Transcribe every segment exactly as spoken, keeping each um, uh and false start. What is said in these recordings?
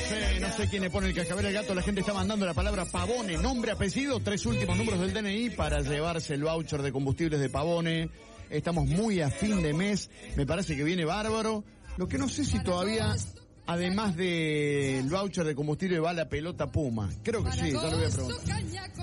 sé, no sé quién le pone el cascabel al gato. La gente está mandando la palabra Pavone, nombre, apellido, tres últimos números del D N I para llevarse el voucher de combustibles de Pavone. Estamos muy a fin de mes, me parece que viene bárbaro. Lo que no sé si todavía, además del voucher de combustible, va la pelota Puma. Creo que sí, ya lo voy a preguntar.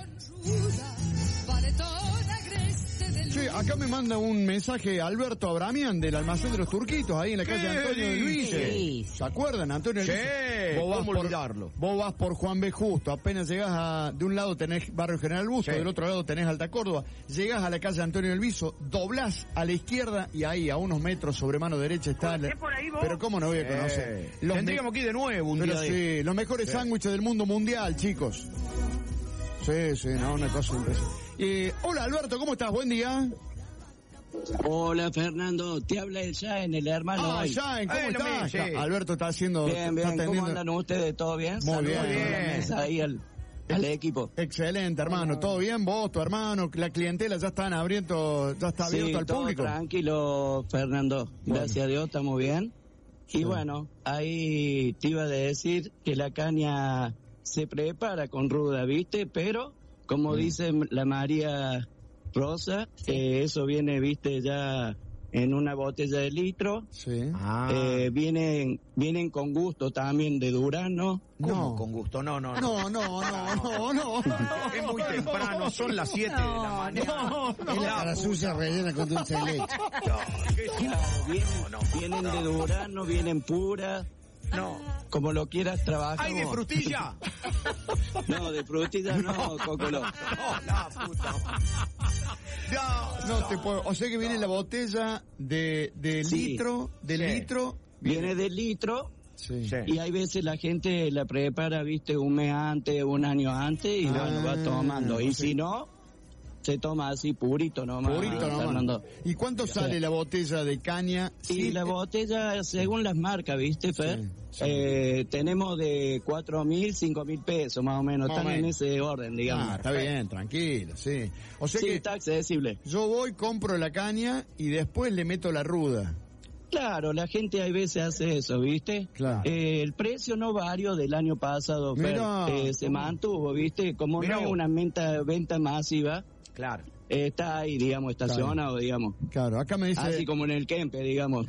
Sí, acá me manda un mensaje Alberto Abramian del almacén de los Turquitos, ahí en la calle Antonio del Viso. Sí. ¿Se acuerdan, Antonio del Viso? Sí, vos vas ¿cómo por, olvidarlo? Vos vas por Juan B. Justo, apenas llegás a, de un lado tenés Barrio General Busto, Sí. del otro lado tenés Alta Córdoba, llegás a la calle Antonio del Viso, doblás a la izquierda y ahí a unos metros sobre mano derecha está... La... por ahí vos? Pero cómo no voy a conocer. Los Tendríamos me... que ir de nuevo un Pero día de... sí, los mejores Sí. sándwiches del mundo mundial, chicos. Sí, sí, no, una cosa impresionante. Eh, hola Alberto, ¿cómo estás? Buen día. Hola Fernando, te habla el Jaén, el hermano. Ah, hoy. Jaén, ¿cómo Eh, lo estás? mismo, sí. Alberto está haciendo... Bien, está bien, ¿cómo atendiendo- andan ustedes? ¿Todo bien? Muy Saludos bien. a la Bien. mesa ahí al, al equipo. Excelente, hermano. ¿Todo bien? ¿Vos, tu hermano? ¿La clientela ya están abriendo, ya está abierto Sí, al todo público? tranquilo, Fernando. Bueno. Gracias a Dios, estamos bien. Sí. Y bueno, ahí te iba a decir que la caña se prepara con ruda, ¿viste? Pero, como Mm. dice la María Rosa, eh, eso viene, ¿viste? Ya en una botella de litro. Sí. Ah, Eh, vienen, vienen con gusto también de durazno. ¿cómo no. con gusto? No, no, no. No, no, no, no, no. Es muy temprano, son las siete de la mañana. No, Es la cara sucia rellena con dulce de leche. Claro, vienen, vienen de durazno, vienen puras, No. como lo quieras trabajar. ¡Ay, de frutilla! No, de frutillas no, Cocolo. No, la puta. No, No te puedo. O sea que viene la botella de, de Sí. litro, de Sí. litro. Viene de litro Sí. Sí. y hay veces la gente la prepara, viste, un mes antes, un año antes y Ah, bueno, va tomando. Y sí. si no, se toma así purito nomás. Purito nomás. Fernando. ¿Y cuánto sale la botella de caña? Y Sí, la botella, según las marcas, ¿viste, Fer? Sí, sí. Eh, tenemos de cuatro mil, cinco mil pesos, más o menos. Más o Están en menos. ese orden, digamos. Ah, está bien, tranquilo, sí. O sea Sí, que está accesible. yo voy, compro la caña y después le meto la ruda. Claro, la gente hay veces hace eso, ¿viste? Claro. Eh, el precio no varió del año pasado, Fer. Mirá. Eh, se mantuvo, ¿viste? Como Mirá no es vos. una venta, venta masiva, Claro. eh, está ahí, digamos, estacionado, digamos. Claro, acá me dice... Así como en el Kempe, digamos.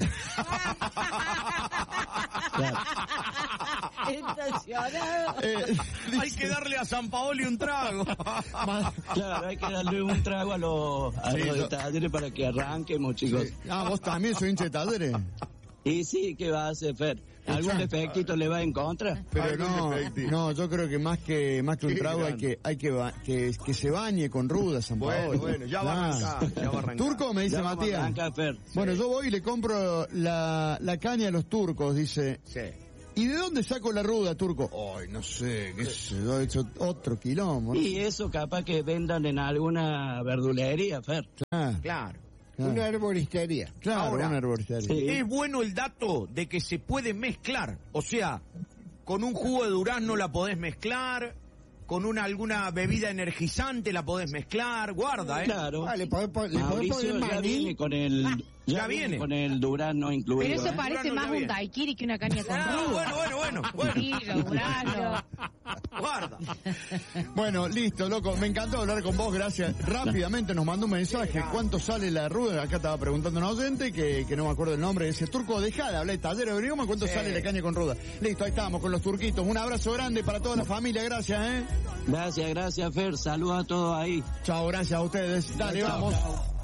Claro. Estacionado. eh, Hay que darle a San Paoli un trago. más- Claro, hay que darle un trago a los, a Sí, los yo- detalles para que arranquemos, chicos. Ah, vos también soy hincha de talleres. Y sí, ¿qué va a hacer, Fer? ¿Algún defectito le va en contra? Pero Algún no, defectito. no, yo creo que más que más que un Qué trago hay grande. que hay que ba- que, que se bañe con ruda San Bueno, Paolo. bueno, ya va a Claro. arrancar, ya va a arrancar. Turco, me dice Ya vamos a Matías. arrancar, Fer. Bueno, yo voy y le compro la, la caña a los turcos, dice. Sí. ¿Y de dónde saco la ruda, Turco? Ay, no sé, qué sé yo, he hecho otro quilombo. ¿no? Y eso capaz que vendan en alguna verdulería, Fer. Claro, Claro. claro. Una arboristería. Claro, Ahora, una arboristería. Sí. Es bueno el dato de que se puede mezclar. O sea, con un jugo de durazno la podés mezclar, con una alguna bebida energizante la podés mezclar. Guarda, ¿eh? Claro. Ah, le podés pon- le podés Mauricio poner ya maní. viene con el... Ya, Ya viene viene. con el durazno incluido. Pero eso ¿eh? parece Durano más ya un viene. daiquiri que una caña con Ah, ruda. bueno, bueno, bueno, bueno. Sí, lo durano. Guarda. Bueno, listo, loco. Me encantó hablar con vos, gracias. Rápidamente nos mandó un mensaje. ¿Cuánto sale la ruda? Acá estaba preguntando un oyente que, que no me acuerdo el nombre. Dice, Turco, dejá de hablar de taller, averiguame cuánto Sí. sale la caña con ruda. Listo, ahí estamos con los turquitos. Un abrazo grande para toda la familia, gracias, ¿eh? Gracias, gracias, Fer. Saludos a todos ahí. Chao, gracias a ustedes. Dale, Chao, vamos.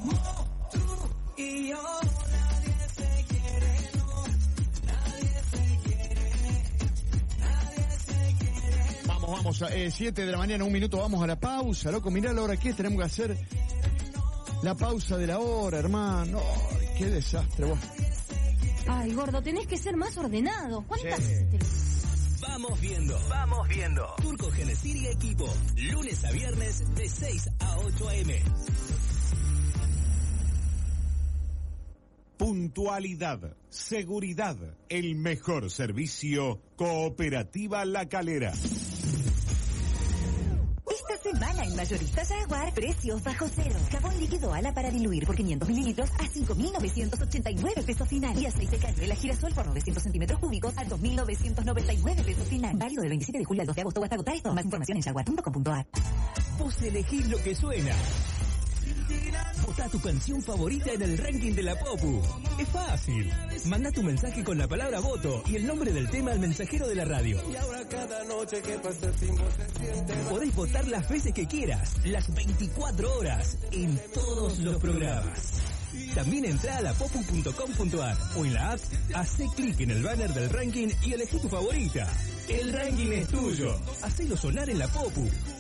Vamos, vamos, eh, siete de la mañana, un minuto, vamos a la pausa, loco, mirá la hora que es, tenemos que hacer la pausa de la hora, hermano. Ay, qué desastre, vos. Ay, gordo, tenés que ser más ordenado. ¿Cuántas? Vamos viendo, vamos viendo. Turco Genesir y equipo, lunes a viernes de seis a ocho a eme. Puntualidad, seguridad, el mejor servicio, Cooperativa La Calera. Esta semana en Mayorista Jaguar, precios bajo cero. Jabón líquido ala para diluir por quinientos mililitros a cinco mil novecientos ochenta y nueve pesos final. Y aceite Cañuela Girasol por novecientos centímetros cúbicos a dos mil novecientos noventa y nueve pesos final. Válido del veintisiete de julio al dos de agosto o hasta agotar esto. Más información en jaguar punto com punto a r. Vos elegís lo que suena. Votá tu canción favorita en el ranking de la Popu. Es fácil. Manda tu mensaje con la palabra voto y el nombre del tema al mensajero de la radio. Y ahora cada noche que pasa sin vos se siente... Podés votar las veces que quieras, las veinticuatro horas, en todos los programas. También entrá a la popu punto com punto a r o en la app, hacé clic en el banner del ranking y elegí tu favorita. El ranking es tuyo. Hacelo sonar en la Popu.